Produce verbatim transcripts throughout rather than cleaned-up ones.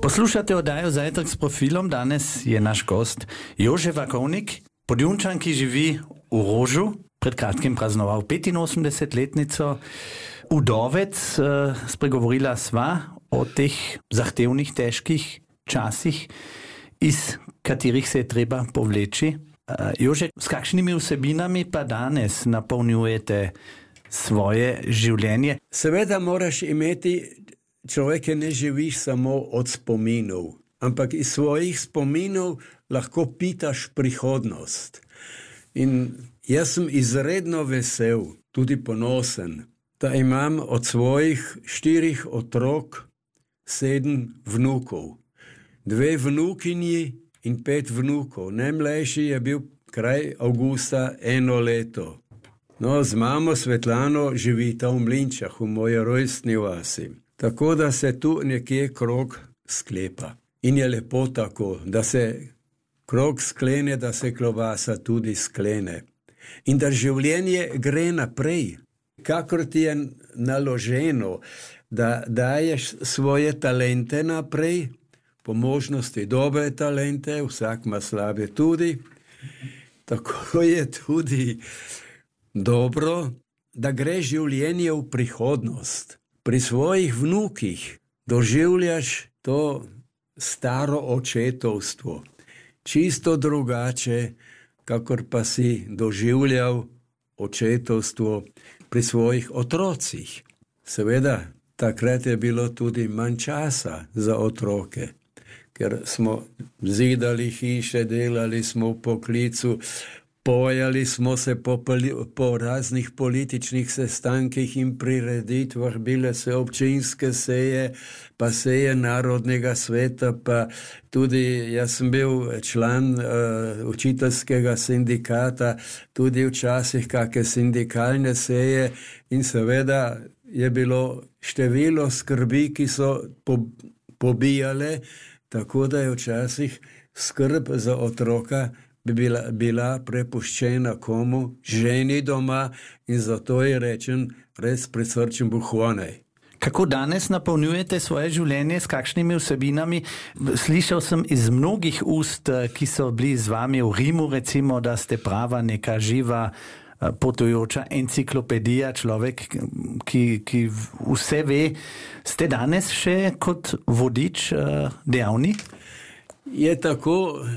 Poslušate oddajo Zajtrk s profilom, danes je naš gost Jože Vakovnik, Podjunčan, ki živi v Rožu, pred kratkim praznoval petinosemdesetletnico. Udovec, uh, spregovorila sva o teh zahtevnih, težkih časih, iz katerih se je treba povleči. Uh, Jože, s kakšnimi vsebinami pa danes napolnjujete svoje življenje? Seveda moraš imeti, človek ne živiš samo od spominov, ampak iz svojih spominov lahko pitaš prihodnost. In jaz sem izredno vesel, tudi ponosen, da imam od svojih štirih otrok sedem vnukov. Dve vnukinji in pet vnukov. Najmlajši je bil kraj avgusta eno leto. No, z mamo Svetlano živita v Mlinčah, v moji rojstni vasi. Tako da se tu nekje krog sklepa. In je lepo tako, da se krog sklene, da se klobasa tudi sklene. In da življenje gre naprej. Kakor ti je naloženo, da daješ svoje talente naprej, po možnosti dobre talente, vsak ima slabe tudi, tako je tudi dobro, da gre življenje v prihodnost. Pri svojih vnukih doživljaš to staro očetovstvo, čisto drugače, kakor pa si doživljal očetovstvo pri svojih otrocih. Seveda, takrat je bilo tudi manj časa za otroke, ker smo zidali hiše, delali smo v poklicu, pojali smo se po, po raznih političnih sestankih in prireditvah, bile se občinske seje, pa seje Narodnega sveta, pa tudi jaz sem bil član uh, učiteljskega sindikata, tudi včasih kakšne sindikalne seje in seveda je bilo število skrbi, ki so po, pobijale, tako da je včasih skrb za otroka bi bila, bila prepuščena komu, ženi doma, in zato je rečen res prisrčen buhvonej. Kako danes napolnjujete svoje življenje, s kakšnimi vsebinami? Slišal sem iz mnogih ust, ki so bili z vami v Rimu, recimo, da ste prava neka živa, potujoča enciklopedija, človek, ki, ki vse ve. Ste danes še kot vodič dejavni? Je tako,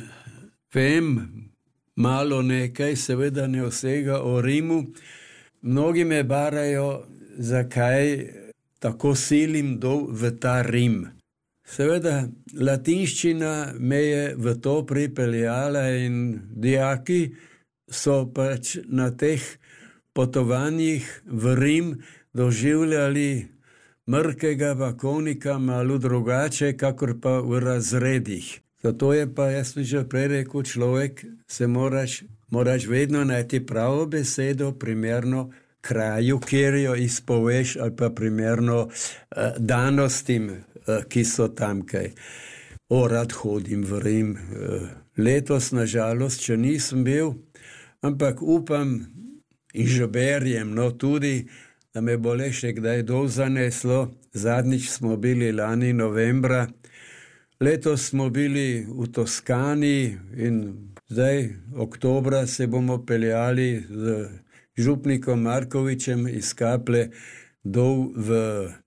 vem malo nekaj, seveda ne vsega o Rimu. Mnogi me barajo, zakaj tako silim dol v ta Rim. Seveda, latinščina me je v to pripeljala in dijaki so pač na teh potovanjih v Rim doživljali mrkega Vakovnika malo drugače, kakor pa v razredih. Zato je pa, jaz sem že prej rekel, človek se moraš, moraš vedno najti pravo besedo, primerno kraju, kjer jo izpoveš, ali pa primerno uh, danostim, uh, ki so tamkaj. O, rad hodim v Rim. Uh, letos, nažalost, če nisem bil, ampak upam in že berjem, no tudi, da me bo le še kdaj dol zaneslo. Zadnjič smo bili lani novembra, letos smo bili v Toskani in zdaj oktobra se bomo peljali z župnikom Markovičem iz Kaple dol v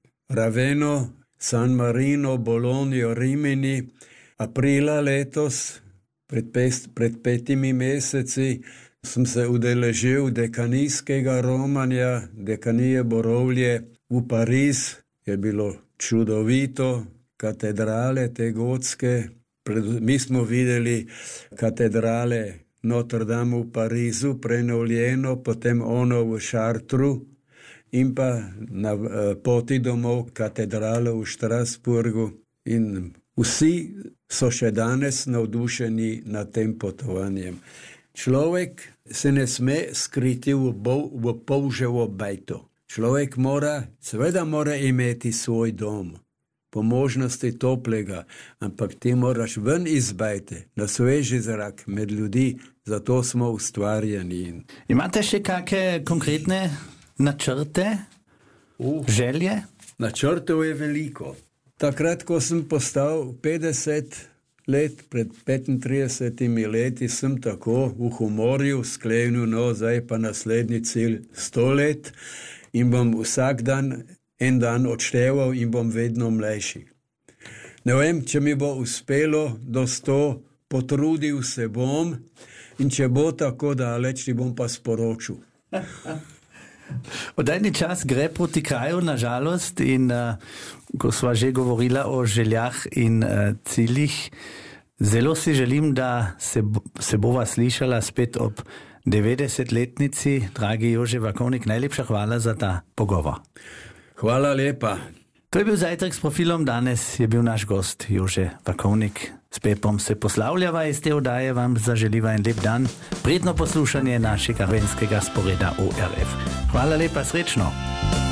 Raveno, San Marino, Bologno, Rimini. Aprila letos, pred, pest, pred petimi meseci, sem se udeležil dekanijskega romanja, dekanije Borovlje v Pariz. Je bilo čudovito, katedrale te gotske. Mi smo videli katedrale Notre Dame v Parizu, prenovljeno, potem ono v Šartru in pa na poti domov katedralo v Štrasburgu. In vsi so še danes navdušeni nad tem potovanjem. Človek se ne sme skriti v, bol, v polževo bajto. Človek mora, seveda mora imeti svoj dom, po možnosti toplega, ampak ti moraš ven iz bajte, na sveži zrak, med ljudi, zato smo ustvarjeni. Imate še kakšne konkretne načrte, uh, želje? Načrtov je veliko. Takrat, ko sem postal petdeset let, pred petintridesetimi leti, sem tako v humorju sklenil, no, zdaj pa naslednji cilj sto let in bom vsak dan en dan odšteval in bom vedno mlajši. Ne vem, če mi bo uspelo do sto, potrudil se bom in če bo tako daleč, ti bom pa sporočil. Oddajni čas gre proti kraju, nažalost, in uh, ko sva že govorila o željah in uh, ciljih, zelo si želim, da se, se bova slišala spet ob devetdesetletnici. Dragi Jože Vakovnik, najlepša hvala za ta pogovor. Hvala lepa. To je bil Zajtrk s profilom, danes je bil naš gost Jože Vakovnik. S Pepom se poslavljava iz te oddaje, vam zaželiva en lep dan, prijetno poslušanje našega venskega sporeda O R F. Hvala lepa, srečno!